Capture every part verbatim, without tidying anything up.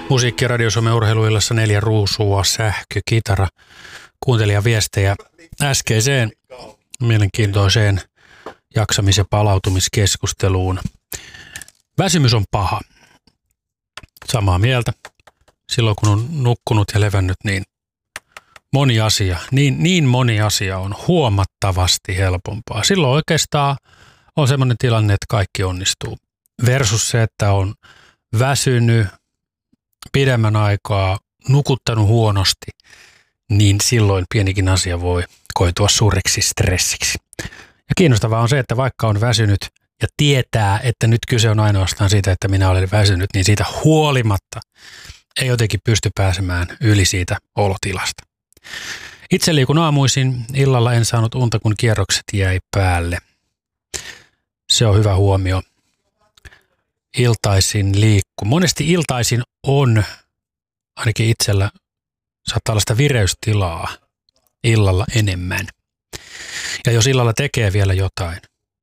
Musiikki Radio Suomen urheiluillassa neljä ruusua, sähkö, kitara, kuuntelijaviestejä äskeiseen mielenkiintoiseen jaksamis- ja palautumiskeskusteluun. Väsymys on paha. Samaa mieltä. Silloin kun on nukkunut ja levännyt, niin moni asia, niin, niin moni asia on huomattavasti helpompaa. Silloin oikeastaan on sellainen tilanne, että kaikki onnistuu. Versus se, että on väsynyt pidemmän aikaa, nukuttanut huonosti, niin silloin pienikin asia voi koitua suureksi stressiksi. Ja kiinnostavaa on se, että vaikka on väsynyt ja tietää, että nyt kyse on ainoastaan siitä, että minä olen väsynyt, niin siitä huolimatta ei jotenkin pysty pääsemään yli siitä olotilasta. Itse liikun aamuisin, illalla en saanut unta, kun kierrokset jäi päälle. Se on hyvä huomio. Iltaisin liikku. Monesti iltaisin on, ainakin itsellä, saattaa olla sitä vireystilaa illalla enemmän. Ja jos illalla tekee vielä jotain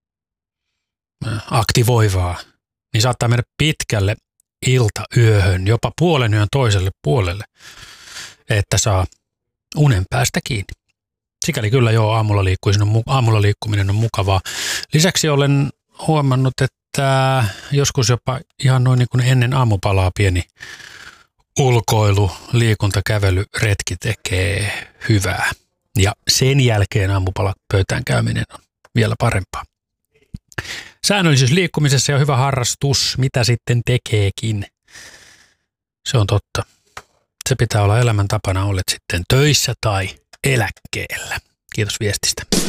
aktivoivaa, niin saattaa mennä pitkälle iltayöhön, jopa puolen yön toiselle puolelle, että saa unen päästä kiinni. Sikäli kyllä joo, aamulla, liikkuisin on, aamulla liikkuminen on mukavaa. Lisäksi olen huomannut, että joskus jopa ihan noin niin kuin ennen aamupalaa pieni ulkoilu, liikunta, kävely, retki tekee hyvää. Ja sen jälkeen aamupalapöytään käyminen on vielä parempaa. Säännöllisyys liikkumisessa ja hyvä harrastus, mitä sitten tekeekin. Se on totta. Se pitää olla elämäntapana, olet sitten töissä tai eläkkeellä. Kiitos viestistä.